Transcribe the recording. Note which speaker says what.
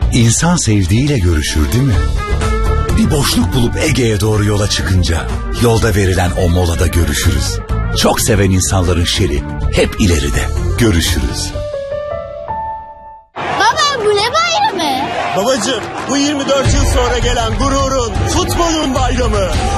Speaker 1: İnsan sevdiğiyle görüşür değil mi? Bir boşluk bulup Ege'ye doğru yola çıkınca yolda verilen o molada görüşürüz. Çok seven insanların şeri hep ileride. Görüşürüz.
Speaker 2: Baba bu ne bayramı?
Speaker 3: Babacığım bu 24 yıl sonra gelen gururun, futbolun bayramı.